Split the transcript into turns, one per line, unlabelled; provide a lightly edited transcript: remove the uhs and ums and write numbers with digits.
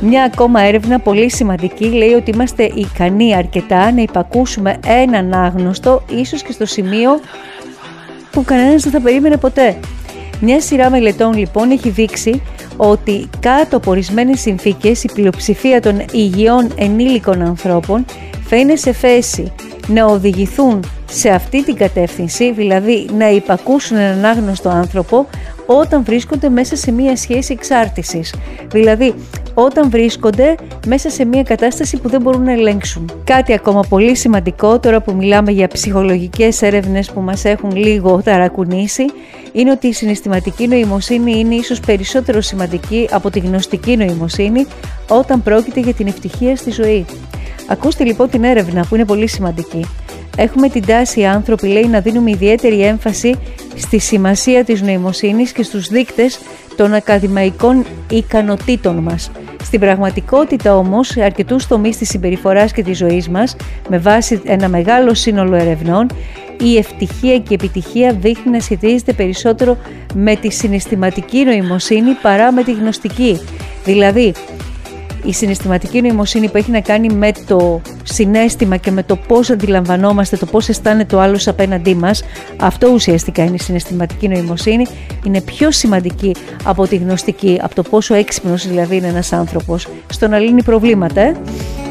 Μια ακόμα έρευνα πολύ σημαντική λέει ότι είμαστε ικανοί αρκετά να υπακούσουμε έναν άγνωστο, ίσως και στο σημείο που κανένας δεν θα περίμενε ποτέ. Μια σειρά μελετών λοιπόν έχει δείξει ότι κάτω από ορισμένες συνθήκες η πλειοψηφία των υγιών ενήλικων ανθρώπων θα είναι σε θέση να οδηγηθούν σε αυτή την κατεύθυνση, δηλαδή να υπακούσουν έναν άγνωστο άνθρωπο όταν βρίσκονται μέσα σε μια σχέση εξάρτησης, δηλαδή όταν βρίσκονται μέσα σε μια κατάσταση που δεν μπορούν να ελέγξουν. Κάτι ακόμα πολύ σημαντικό, τώρα που μιλάμε για ψυχολογικές έρευνες που μας έχουν λίγο ταρακουνήσει, είναι ότι η συναισθηματική νοημοσύνη είναι ίσως περισσότερο σημαντική από τη γνωστική νοημοσύνη όταν πρόκειται για την ευτυχία στη ζωή. Ακούστε λοιπόν την έρευνα που είναι πολύ σημαντική. Έχουμε την τάση οι άνθρωποι, λέει, να δίνουμε ιδιαίτερη έμφαση στη σημασία της νοημοσύνης και στους δείκτες των ακαδημαϊκών ικανοτήτων μας. Στην πραγματικότητα όμως, σε αρκετούς τομείς της συμπεριφοράς και της ζωής μας, με βάση ένα μεγάλο σύνολο ερευνών, η ευτυχία και η επιτυχία δείχνει να σχετίζεται περισσότερο με τη συναισθηματική νοημοσύνη παρά με τη γνωστική. Δηλαδή, η συναισθηματική νοημοσύνη που έχει να κάνει με το συναίσθημα και με το πώς αντιλαμβανόμαστε, το πώς αισθάνεται ο άλλος απέναντί μας, αυτό ουσιαστικά είναι η συναισθηματική νοημοσύνη, είναι πιο σημαντική από τη γνωστική, από το πόσο έξυπνος δηλαδή είναι ένας άνθρωπος στο να λύνει προβλήματα.